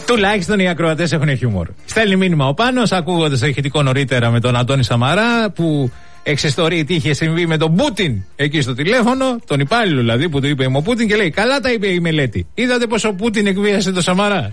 Τουλάχιστον οι ακροατές έχουν χιούμορ. Στέλνει μήνυμα ο Πάνος, ακούγοντας το ηχητικό νωρίτερα με τον Αντώνη Σαμαρά, που εξιστορεί τι είχε συμβεί με τον Πούτιν εκεί στο τηλέφωνο, τον υπάλληλο δηλαδή που του είπε είμαι ο Πούτιν, και λέει: καλά τα είπε η μελέτη. Είδατε πως ο Πούτιν εκβίασε τον Σαμαρά.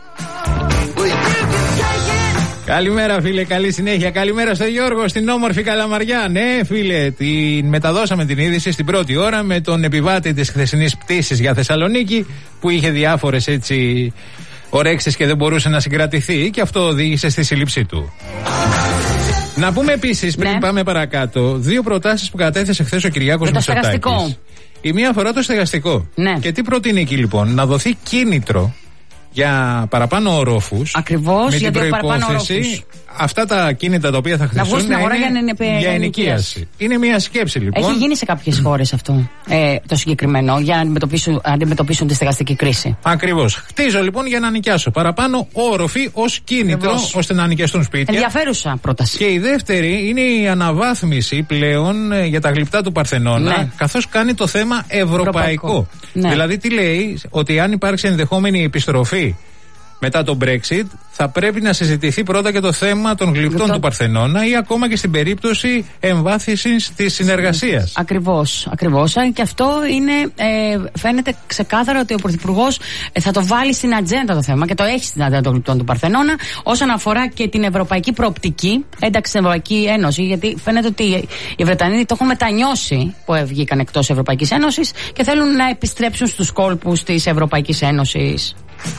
Καλημέρα φίλε, καλή συνέχεια. Καλημέρα στο Γιώργο στην όμορφη Καλαμαριά. Ναι φίλε, την μεταδώσαμε την είδηση στην πρώτη ώρα με τον επιβάτη της χθεσινής πτήσης για Θεσσαλονίκη, που είχε διάφορες έτσι ορέξεις και δεν μπορούσε να συγκρατηθεί, και αυτό οδήγησε στη σύλληψή του. Να πούμε επίσης, πριν πάμε παρακάτω, δύο προτάσεις που κατέθεσε χθες ο Κυριάκος Μητσοτάκης. Η μία αφορά το στεγαστικό. Ναι. Και τι προτείνει εκεί λοιπόν? Να δοθεί κίνητρο για παραπάνω ορόφους. Ακριβώς, με την προϋπόθεση αυτά τα κίνητα τα οποία θα χρησιμοποιούν να είναι για ενοικίαση. Είναι μια σκέψη λοιπόν. Έχει γίνει σε κάποιες χώρες αυτό το συγκεκριμένο, για να αντιμετωπίσουν τη στεγαστική κρίση. Ακριβώς. Χτίζω λοιπόν για να νοικιάσω παραπάνω όροφοι ως κίνητρο, ώστε να νοικιαστούν σπίτια. Ενδιαφέρουσα πρόταση. Και η δεύτερη είναι η αναβάθμιση πλέον για τα γλυπτά του Παρθενώνα, ναι, καθώς κάνει το θέμα ευρωπαϊκό. Ναι. Δηλαδή τι λέει? Ότι αν υπάρξει ενδεχόμενη επιστροφή μετά το Brexit, θα πρέπει να συζητηθεί πρώτα και το θέμα των γλυπτών του Παρθενώνα, ή ακόμα και στην περίπτωση εμβάθυνσης της συνεργασίας. Ακριβώς. Και αυτό είναι, φαίνεται ξεκάθαρα ότι ο Πρωθυπουργός θα το βάλει στην ατζέντα το θέμα, και το έχει στην ατζέντα των γλυπτών του Παρθενώνα, όσον αφορά και την ευρωπαϊκή προοπτική ένταξη στην Ευρωπαϊκή Ένωση. Γιατί φαίνεται ότι οι Βρετανοί το έχουν μετανιώσει που βγήκαν εκτός Ευρωπαϊκής Ένωσης και θέλουν να επιστρέψουν στους κόλπους της Ευρωπαϊκής Ένωσης.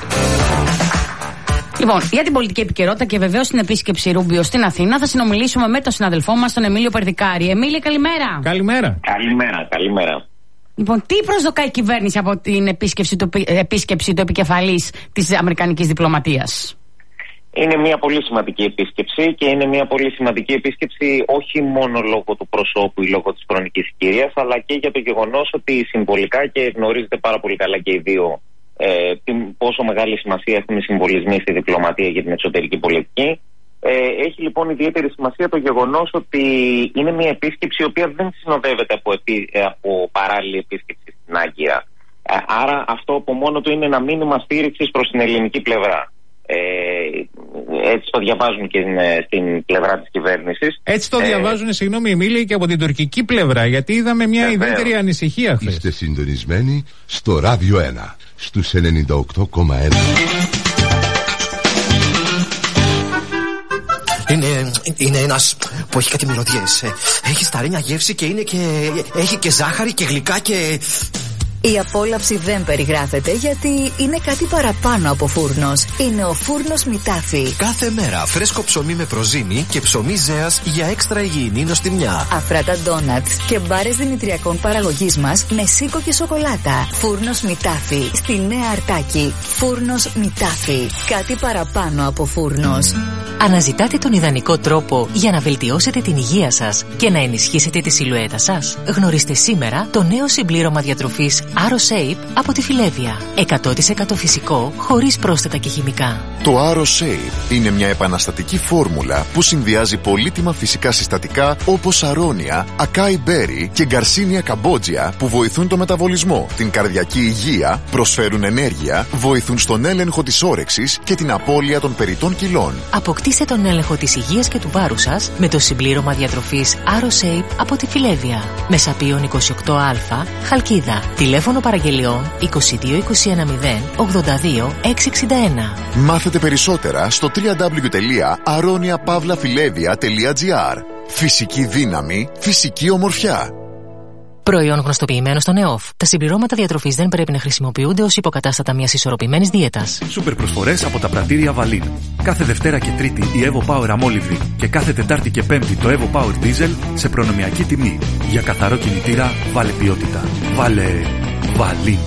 Λοιπόν, για την πολιτική επικαιρότητα και βεβαίως την επίσκεψη Ρούμπιο στην Αθήνα, θα συνομιλήσουμε με τον συναδελφό μας, τον Εμίλιο Περδικάρη. Εμίλιο, καλημέρα. Καλημέρα. Λοιπόν, τι προσδοκάει η κυβέρνηση από την επίσκεψη του επικεφαλής της αμερικανικής διπλωματίας? Είναι μια πολύ σημαντική επίσκεψη, και είναι μια πολύ σημαντική επίσκεψη όχι μόνο λόγω του προσώπου ή λόγω της χρονικής κυρίας, αλλά και για το γεγονός ότι συμβολικά, και γνωρίζετε πάρα πολύ καλά και οι δύο πόσο μεγάλη σημασία έχουν οι συμβολισμοί στη διπλωματία για την εξωτερική πολιτική. Έχει λοιπόν ιδιαίτερη σημασία το γεγονός ότι είναι μια επίσκεψη η οποία δεν συνοδεύεται από παράλληλη επίσκεψη στην Άγκυρα. Άρα αυτό από μόνο του είναι ένα μήνυμα στήριξης προς την ελληνική πλευρά. Έτσι το διαβάζουν και στην πλευρά της κυβέρνησης. Έτσι το διαβάζουν, συγγνώμη Εμίλη, και από την τουρκική πλευρά, γιατί είδαμε μια ιδιαίτερη ανησυχία χθες. Είστε συντονισμένοι στο Ράδιο 1 στους 98,1. Είναι ένας που έχει κάτι μυρωδιές. Έχει σταρίνια γεύση και έχει και ζάχαρη και γλυκά και... Η απόλαυση δεν περιγράφεται, γιατί είναι κάτι παραπάνω από φούρνος. Είναι ο φούρνος Μητάφι. Κάθε μέρα φρέσκο ψωμί με προζύμι και ψωμί ζέας για έξτρα υγιεινή νοστιμιά. Αφράτα ντόνατς και μπάρες δημητριακών παραγωγής μας με σίκο και σοκολάτα. Φούρνος Μητάφι στη Νέα Αρτάκη. Φούρνος Μητάφι. Κάτι παραπάνω από φούρνος. Αναζητάτε τον ιδανικό τρόπο για να βελτιώσετε την υγεία σας και να ενισχύσετε τη σιλουέτα σας? Γνωρίστε σήμερα το νέο συμπλήρωμα διατροφής AroShape από τη Φιλέβια. 100% φυσικό, χωρίς πρόσθετα και χημικά. Το AroShape είναι μια επαναστατική φόρμουλα που συνδυάζει πολύτιμα φυσικά συστατικά όπως αρώνια, ακάι μπέρι και γκαρσίνια καμπότζια, που βοηθούν το μεταβολισμό, την καρδιακή υγεία, προσφέρουν ενέργεια, βοηθούν στον έλεγχο της όρεξης και την απώλεια των περιττών κιλών. Αποκτήστε τον έλεγχο της υγείας και του βάρους σας με το συμπλήρωμα διατροφής AroShape από τη Φιλέβια. Μεσαπίων 28α, Χαλκίδα. Τηλέφωνο παραγγελιών 22 210 82 661. Μάθετε περισσότερα στο www.aroniapavlafilevia.gr. Φυσική δύναμη, φυσική ομορφιά. Προϊόν γνωστοποιημένο στον ΕΟΦ. Τα συμπληρώματα διατροφής δεν πρέπει να χρησιμοποιούνται ως υποκατάστατα μιας ισορροπημένης δίαιτας. Σούπερ προσφορές από τα πρατήρια Βαλίν. Κάθε Δευτέρα και Τρίτη η Evo Power αμόλυβδη και κάθε Τετάρτη και Πέμπτη το Evo Power Diesel σε προνομιακή τιμή. Για καθαρό κινητήρα, βάλε ποιότητα. Βάλε Βαλίν.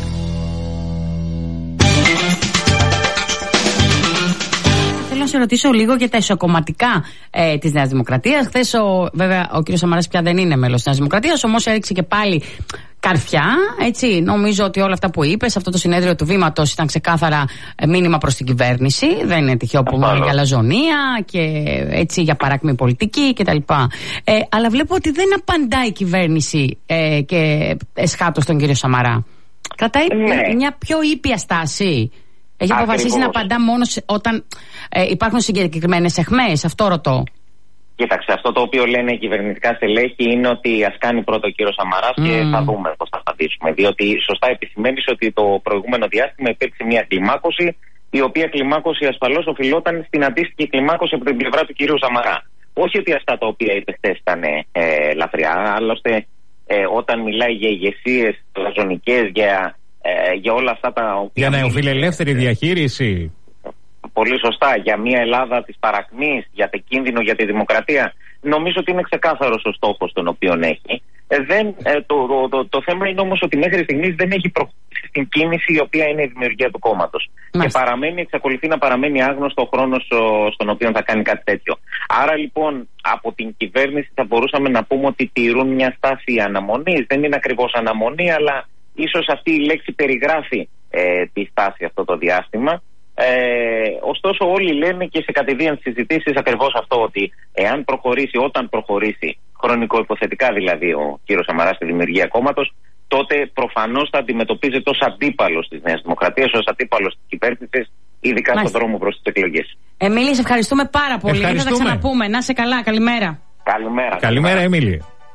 Να σε ρωτήσω λίγο για τα ισοκομματικά της Νέας Δημοκρατίας. Χθες βέβαια ο κ. Σαμαράς πια δεν είναι μέλος της Νέας Δημοκρατίας, όμως έριξε και πάλι καρφιά, έτσι. Νομίζω ότι όλα αυτά που είπε σε αυτό το συνέδριο του Βήματος ήταν ξεκάθαρα μήνυμα προς την κυβέρνηση. Δεν είναι τυχαίο που μιλάει για λαζονία και έτσι για παράκμη πολιτική κτλ. Αλλά βλέπω ότι δεν απαντάει η κυβέρνηση και εσχάτως τον κύριο Σαμαρά. Κρατάει μια πιο ήπια στάση. Έχει αποφασίσει να απαντά μόνο όταν υπάρχουν συγκεκριμένες αιχμές. Αυτό ρωτώ. Κοίταξε, αυτό το οποίο λένε οι κυβερνητικά στελέχη είναι ότι ας κάνει πρώτο ο κύριος Σαμαράς και θα δούμε πώς θα απαντήσουμε. Διότι σωστά επισημαίνεις ότι το προηγούμενο διάστημα υπήρξε μια κλιμάκωση, η οποία κλιμάκωση ασφαλώς οφειλόταν στην αντίστοιχη κλιμάκωση από την πλευρά του κυρίου Σαμαρά. Όχι ότι αυτά τα οποία είπε χθες ήταν ελαφριά, άλλωστε όταν μιλάει για ηγεσίες λαζονικές, για όλα αυτά τα οποία. Για νεοφιλελεύθερη διαχείριση. Πολύ σωστά, για μια Ελλάδα της παρακμής, για το κίνδυνο για τη δημοκρατία. Νομίζω ότι είναι ξεκάθαρος ο στόχος τον οποίο έχει. Το θέμα είναι όμως ότι μέχρι στιγμής δεν έχει προχωρήσει στην κίνηση η οποία είναι η δημιουργία του κόμματος. Και εξακολουθεί να παραμένει άγνωστο ο χρόνος στον οποίο θα κάνει κάτι τέτοιο. Άρα λοιπόν από την κυβέρνηση θα μπορούσαμε να πούμε ότι τηρούν μια στάση αναμονής. Δεν είναι ακριβώς αναμονή, αλλά ίσως αυτή η λέξη περιγράφει τη στάση αυτό το διάστημα. Ωστόσο όλοι λένε και σε κατηδίαν συζητήσεις ακριβώς αυτό, ότι όταν προχωρήσει χρονικοϊποθετικά δηλαδή ο κύριος Σαμαράς στη δημιουργία κόμματος, τότε προφανώς θα αντιμετωπίζεται ως αντίπαλος της Νέας Δημοκρατίας, ως αντίπαλος της κυβέρνησης, ειδικά στον δρόμο προς τις εκλογές. Εμίλη, σε ευχαριστούμε πάρα πολύ. Και θα τα ξαναπούμε. Να είσαι καλά, καλημέρα. Καλημέρα Εμίλη.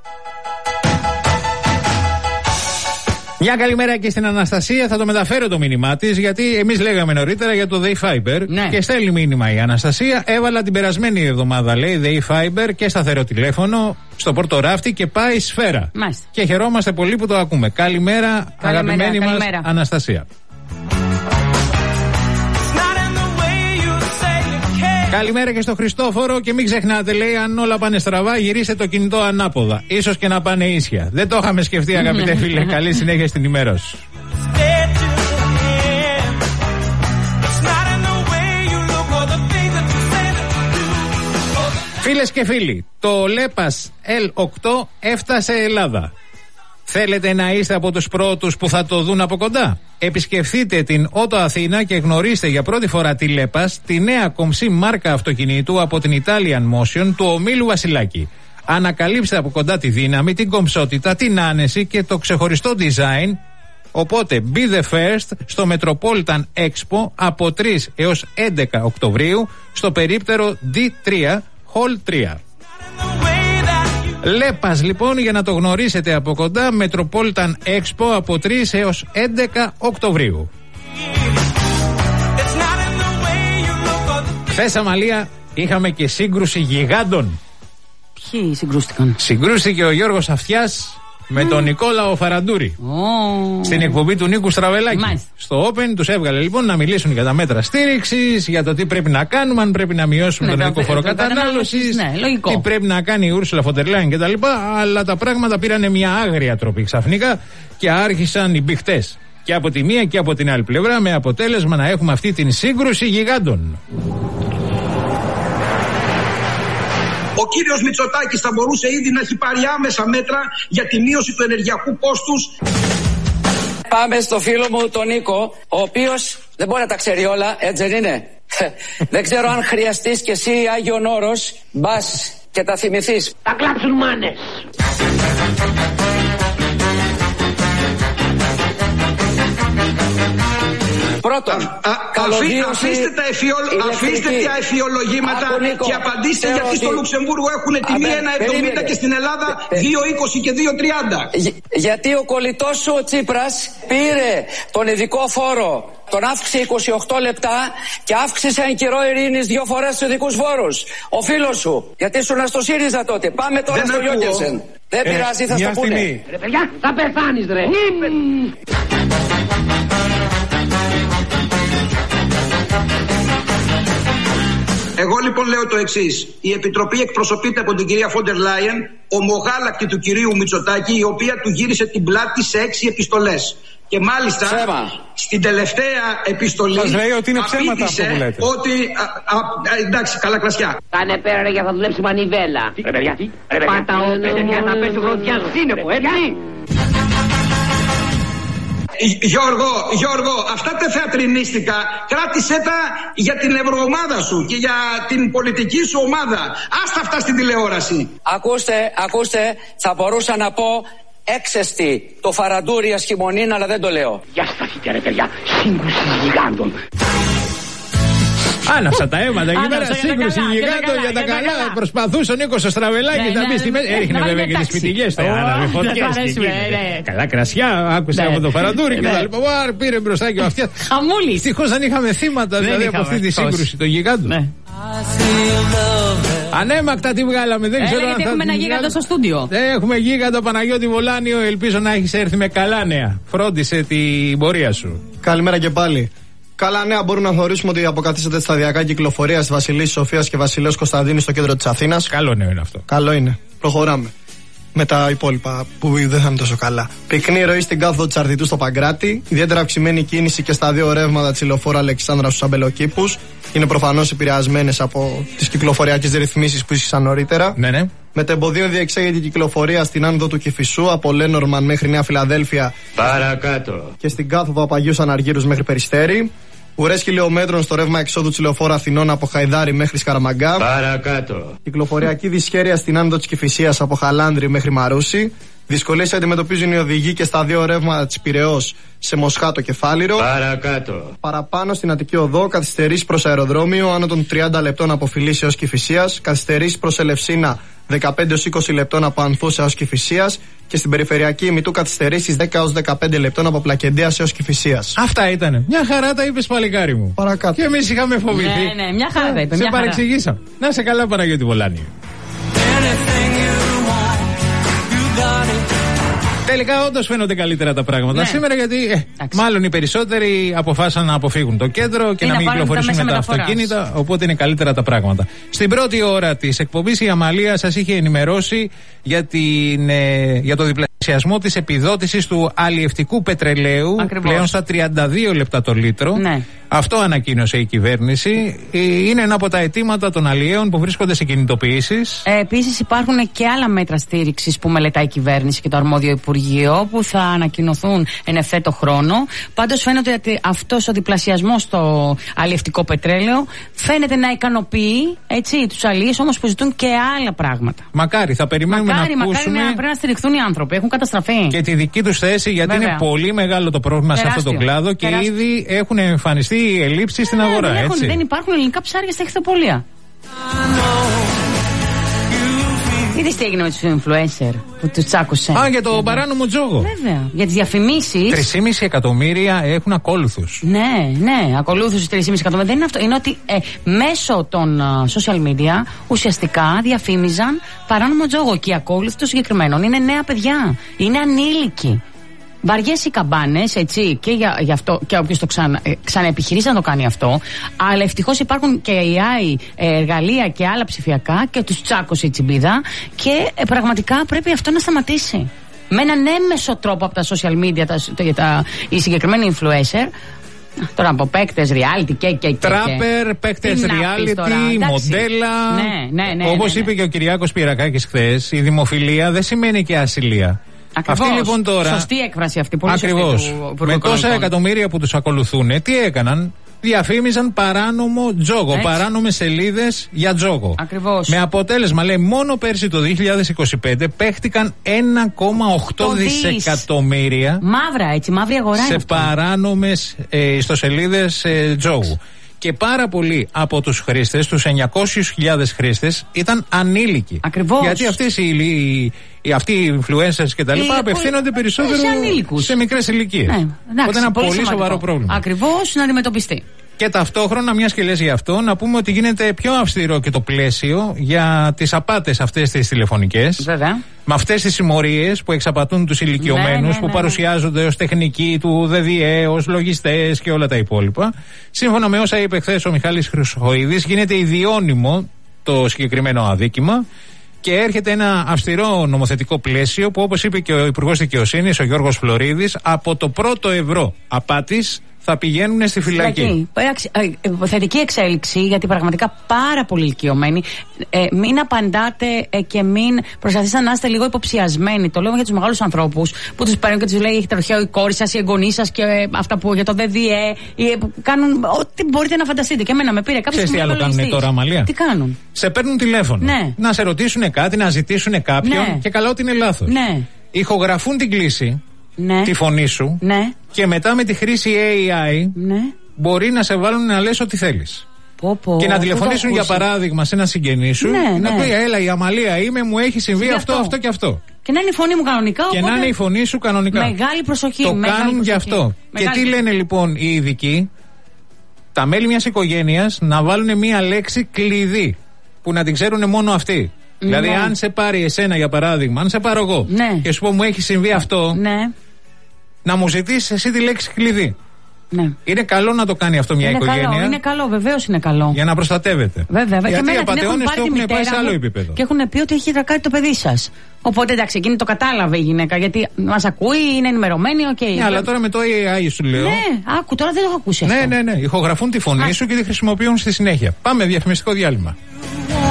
Μια καλημέρα και στην Αναστασία, θα το μεταφέρω το μήνυμά της, γιατί εμείς λέγαμε νωρίτερα για το Day Fiber και στέλνει μήνυμα η Αναστασία. Έβαλα την περασμένη εβδομάδα, λέει, Day Fiber και σταθερό τηλέφωνο στο Πορτοράφτη και πάει σφαίρα. Μάλιστα. Και χαιρόμαστε πολύ που το ακούμε. Καλημέρα, αγαπημένη μας Αναστασία. Καλημέρα και στο Χριστόφορο και μην ξεχνάτε, λέει, αν όλα πάνε στραβά, γυρίστε το κινητό ανάποδα. Ίσως και να πάνε ίσια. Δεν το είχαμε σκεφτεί, αγαπητέ φίλε. Καλή συνέχεια στην ημέρωση. Φίλες και φίλοι, το Λέπας L8 έφτασε Ελλάδα. Θέλετε να είστε από τους πρώτους που θα το δουν από κοντά? Επισκεφθείτε την Ότο Αθήνα και γνωρίστε για πρώτη φορά τη Λέπας, τη νέα κομψή μάρκα αυτοκινήτου από την Italian Motion του ομίλου Βασιλάκη. Ανακαλύψτε από κοντά τη δύναμη, την κομψότητα, την άνεση και το ξεχωριστό design. Οπότε be the first στο Metropolitan Expo από 3 έως 11 Οκτωβρίου στο περίπτερο D3 Hall 3. Λέπας λοιπόν, για να το γνωρίσετε από κοντά, Metropolitan Expo από 3 έως 11 Οκτωβρίου. Χθες, Αμαλία, είχαμε και σύγκρουση γιγάντων. Ποιοι συγκρούστηκαν? Συγκρούστηκε ο Γιώργος Αυτιάς με τον Νικόλαο Φαραντούρη στην εκπομπή του Νίκου Στραβελάκη. Στο Open τους έβγαλε λοιπόν να μιλήσουν για τα μέτρα στήριξης, για το τι πρέπει να κάνουμε, αν πρέπει να μειώσουμε τον ελληνικό φόρο κατανάλωσης, τι πρέπει να κάνει η Ούρσουλα Φον ντερ Λάιεν κτλ. Αλλά τα πράγματα πήρανε μια άγρια τροπή ξαφνικά και άρχισαν οι μπιχτές και από τη μία και από την άλλη πλευρά, με αποτέλεσμα να έχουμε αυτή την σύγκρουση γιγάντων. Ο κύριος Μητσοτάκης θα μπορούσε ήδη να έχει πάρει άμεσα μέτρα για τη μείωση του ενεργειακού κόστους. Πάμε στο φίλο μου τον Νίκο, ο οποίος δεν μπορεί να τα ξέρει όλα, έτσι δεν είναι? Δεν ξέρω αν χρειαστείς κι εσύ Άγιον Όρος, μπας και τα θυμηθείς. Θα κλάψουν μάνες. Πρώτον, αφήστε τα εφιολογήματα και απαντήστε γιατί στο Λουξεμβούργο έχουν τιμή 1,70 και στην Ελλάδα 2,20 και 2,30. Γιατί ο κολλητός σου ο Τσίπρας πήρε τον ειδικό φόρο, τον αύξησε 28 λεπτά και αύξησε εν καιρό ειρήνης 2 φορές τους ειδικούς φόρους. Ο φίλος σου, γιατί ήσουν στο ΣΥΡΙΖΑ τότε. Πάμε τώρα στο Γιόκερσεν. Δεν πειράζει, θα στο πούνε. Ρε παιδιά, θα πεθάνεις ρε. Εγώ λοιπόν λέω το εξής. Η Επιτροπή εκπροσωπείται από την κυρία Φον ντερ Λάιεν, ομογάλακτη του κυρίου Μητσοτάκη, η οποία του γύρισε την πλάτη σε 6 επιστολές. Και μάλιστα στην τελευταία επιστολή σας λέει ότι είναι ψέματα αυτό που λέτε. Ότι, εντάξει, καλά κλασιά. Κάνε πέρα ρε, για θα δουλέψει μανιβέλα. Ρε παιδιά, πάτα για να πέσει ο γροδιάς σύννεφο, έτσι. Γιώργο, αυτά τα θεατρινίστικα κράτησέ τα για την ευρωομάδα σου και για την πολιτική σου ομάδα. Άστα αυτά στην τηλεόραση. Ακούστε, θα μπορούσα να πω έξεστη το Φαραντούρι ασχημονίν, αλλά δεν το λέω. Γεια σας ρε παιδιά, σύγκρουση γιγάντων. Άναψα τα αίματα εκεί πέρα. Σύγκρουση γιγάντων για τα καλά. Προσπαθούσε ο Νίκος ο Στραβελάκης να μπει στη μέση. Έριχνε βέβαια και τις πιτιλιές. Άναβε φωτιές. Καλά κρασιά. Άκουσε από το Φαραντούρι και τα λοιπά. Πήρε μπροστά και ο αυτιά. Χαμούλη. Ευτυχώς δεν είχαμε θύματα δηλαδή από αυτή τη σύγκρουση των γιγάντων. Ανέμακτα τη βγάλαμε. Δεν ξέρω αν έχουμε ένα γίγαντο στο στούντιο. Έχουμε γίγαντο Παναγιώτη Βολάνιο. Ελπίζω να έχεις έρθει με καλά νέα. Φρόντισε την πορεία σου. Καλημέρα και πάλι. Καλά νέα μπορούμε να θεωρήσουμε ότι αποκαθίσατε σταδιακά κυκλοφορία στη Βασιλής Σοφίας και Βασιλέως Κωνσταντίνου στο κέντρο της Αθήνας. Καλό νέο είναι αυτό. Καλό είναι. Προχωράμε. Με τα υπόλοιπα που δεν θα είναι τόσο καλά. Πυκνή ροή στην κάθοδο της Αρτιτού στο Παγκράτη. Ιδιαίτερα αυξημένη κίνηση και στα δύο ρεύματα της ηλεοφόρου Αλεξάνδρα στους Αμπελοκήπους. Είναι προφανώς επηρεασμένες από τις κυκλοφοριακές ρυθμίσεις που ήσχησαν νωρίτερα. Ναι. Μετεμποδίων διεξάγεται η κυκλοφορία στην άνοδο του Κηφισού από Λένορμαν μέχρι Νέα Φιλαδέλφια. Παρακάτω. Και στην κάθοδο από Αγίους Αναργύρους μέχρι Περιστέρι. Ουρές χιλιόμετρων στο ρεύμα εξόδου της ηλεοφόρου Αθηνών από Χαϊδάρι μέχρι Σκαραμαγκά. Παρακάτω. Κυκλοφοριακή δυσχέρεια στην άνοδο της Κηφισίας από Χαλάνδρη μέχρι Μαρούσι. Δυσκολίες αντιμετωπίζουν οι οδηγοί και στα δύο ρεύματα της Πειραιώς σε Μοσχάτο και Φάληρο. Παρακάτω. Παραπάνω στην Αττική Οδό, καθυστερήσεις προς αεροδρόμιο άνω των 30 λεπτών από Φιλής έως Κηφισίας. Καθυστερήσεις προς Ελευσίνα 15-20 λεπτών από Ανθούς έως Κηφισίας. Και στην περιφερειακή ημιτού καθυστερήσεις 10-15 λεπτών από Πλακεντέας έως Κηφισίας. Αυτά ήτανε. Μια χαρά τα είπες, παλικάρι μου. Παρακάτω. Και εμείς είχαμε φοβηθεί. Ναι, μια χαρά τα είπε. Σε παρεξηγήσαμε. Να σε καλά, Παναγιώτη Βολάνιο. Τελικά όντως φαίνονται καλύτερα τα πράγματα σήμερα, γιατί μάλλον οι περισσότεροι αποφάσισαν να αποφύγουν το κέντρο και να μην κυκλοφορήσουν με τα αυτοκίνητα, οπότε είναι καλύτερα τα πράγματα. Στην πρώτη ώρα της εκπομπής η Αμαλία σας είχε ενημερώσει για το διπλασιασμό της επιδότησης του αλλιευτικού πετρελαίου. Ακριβώς. Πλέον στα 32 λεπτά το λίτρο. Ναι. Αυτό ανακοίνωσε η κυβέρνηση. Είναι ένα από τα αιτήματα των αλλιέων που βρίσκονται σε κινητοποιήσεις. Επίσης υπάρχουν και άλλα μέτρα στήριξης που μελετάει η κυβέρνηση και το αρμόδιο Υπουργείο που θα ανακοινωθούν εν ευθέτω χρόνο. Πάντως φαίνεται ότι αυτός ο διπλασιασμός στο αλλιευτικό πετρέλαιο φαίνεται να ικανοποιεί τους αλλιείς, όμως που ζητούν και άλλα πράγματα. Μακάρι, θα περιμένουμε να ακούσουμε. Μακάρι, πρέπει να στηριχθούν οι άνθρωποι. Έχουν καταστραφεί. Και τη δική τους θέση, γιατί είναι πολύ μεγάλο το πρόβλημα σε αυτόν τον κλάδο και ήδη έχουν εμφανιστεί ελλείψεις στην αγορά. Δεν υπάρχουν ελληνικά ψάρια στα ηχθοπολία. Είδες τι έγινε με τους influencer που τους τσάκωσε? Για το παράνομο τζόγο. Βέβαια. Για τις διαφημίσεις. 3,5 εκατομμύρια έχουν ακόλουθους. Ναι, ακολούθους 3,5 εκατομμύρια. Δεν είναι αυτό. Είναι ότι μέσω των social media ουσιαστικά διαφήμιζαν παράνομο τζόγο. Και οι ακόλουθοι των συγκεκριμένων είναι νέα παιδιά. Είναι ανήλικοι. Βαριές οι καμπάνες, έτσι, και γι' αυτό και όποιος το ξαναεπιχειρήσει να το κάνει αυτό. Αλλά ευτυχώς υπάρχουν και AI εργαλεία και άλλα ψηφιακά και τους τσάκωσε η τσιμπίδα. Και πραγματικά πρέπει αυτό να σταματήσει. Με έναν έμμεσο τρόπο από τα social media, οι συγκεκριμένοι influencer. Τώρα από παίκτες reality και. Τράπερ, παίκτες reality, μοντέλα. Ναι. Όπως είπε και ο Κυριάκος Πυρακάκης χθες, η δημοφιλία δεν σημαίνει και ασυλία. Ακριβώς. Αυτή λοιπόν τώρα. Σωστή έκφραση αυτή. Πολύ ακριβώς. Με τόσα εκατομμύρια που τους ακολουθούν, τι έκαναν? Διαφήμιζαν παράνομο τζόγο. Παράνομες σελίδες για τζόγο. Ακριβώς. Με αποτέλεσμα, λέει, μόνο πέρσι το 2025 παίχτηκαν 1,8 δισεκατομμύρια. Μαύρη αγορά. Σε παράνομες ιστοσελίδες τζόγου. Και πάρα πολλοί από τους χρήστες, τους 900.000 χρήστες, ήταν ανήλικοι. Ακριβώς. Γιατί αυτοί οι influencers και τα λοιπά απευθύνονται περισσότερο σε μικρές ηλικίες. Οπότε είναι ένα πολύ σοβαρό πρόβλημα. Ακριβώς, να αντιμετωπιστεί. Και ταυτόχρονα, μιας και λες γι' αυτό, να πούμε ότι γίνεται πιο αυστηρό και το πλαίσιο για τις απάτες αυτές τις τηλεφωνικές. Βέβαια. Με αυτές τις συμμορίες που εξαπατούν τους ηλικιωμένους, που παρουσιάζονται ως τεχνικοί του ΔΔΕ, ως λογιστές και όλα τα υπόλοιπα. Σύμφωνα με όσα είπε χθες ο Μιχάλης Χρυσοχοίδης, γίνεται ιδιώνυμο το συγκεκριμένο αδίκημα. Και έρχεται ένα αυστηρό νομοθετικό πλαίσιο που, όπως είπε και ο Υπουργός Δικαιοσύνης, ο Γιώργος Φλωρίδης, από το πρώτο ευρώ απάτης θα πηγαίνουν στη φυλακή. Θετική εξέλιξη, γιατί πραγματικά πάρα πολύ ηλικιωμένοι. Μην απαντάτε και μην προσπαθήσετε να είστε λίγο υποψιασμένοι. Το λέω για τους μεγάλους ανθρώπους που τους παίρνουν και τους λέει: έχετε τροχαίο η κόρη σας, οι εγγονείς σας και αυτά που για το ΔΔΕ. Κάνουν ό,τι μπορείτε να φανταστείτε. Και εμένα με πήρε κάποιος. Ξέρεις τι άλλο κάνουν τώρα, Αμαλία? Τι κάνουν? Σε παίρνουν τηλέφωνο. Ναι. Να σε ρωτήσουν κάτι, να ζητήσουν κάποιον, ναι, και καλά ότι είναι λάθος. Ναι. Ηχογραφούν την κλήση. Ναι. Τη φωνή σου, ναι, και μετά με τη χρήση AI, ναι, μπορεί να σε βάλουν να λες ό,τι θέλεις. Και να τηλεφωνήσουν για παράδειγμα σε ένα συγγενή σου. Να πει: έλα, η Αμαλία είμαι, μου έχει συμβεί αυτό και αυτό. Και να είναι η φωνή μου κανονικά. Και να είναι η φωνή σου κανονικά. Μεγάλη προσοχή. Το κάνουν γι' αυτό. Και τι λένε λοιπόν οι ειδικοί? Τα μέλη μιας οικογένειας να βάλουν μία λέξη κλειδί που να την ξέρουν μόνο αυτοί. Δηλαδή, αν σε πάρει εσένα για παράδειγμα, αν σε πάρω εγώ και σου πω μου έχει συμβεί αυτό, να μου ζητήσει εσύ τη λέξη κλειδί. Είναι καλό να το κάνει αυτό μια οικογένεια. Είναι καλό, βεβαίως είναι καλό. Για να προστατεύεται. Βέβαια. Γιατί οι απατεώνες το έχουν πάει σε άλλο επίπεδο. Και έχουν πει ότι έχει τρακάρει το παιδί σας. Οπότε εντάξει, εκείνη το κατάλαβε η γυναίκα. Γιατί μας ακούει, είναι ενημερωμένη, Ναι, αλλά τώρα με το AI σου λέω. Ναι, άκου, τώρα δεν το έχω ακούσει αυτό. Ναι. Ηχογραφούν τη φωνή σου και τη χρησιμοποιούν στη συνέχεια. Πάμε διαφημιστικό διάλειμμα.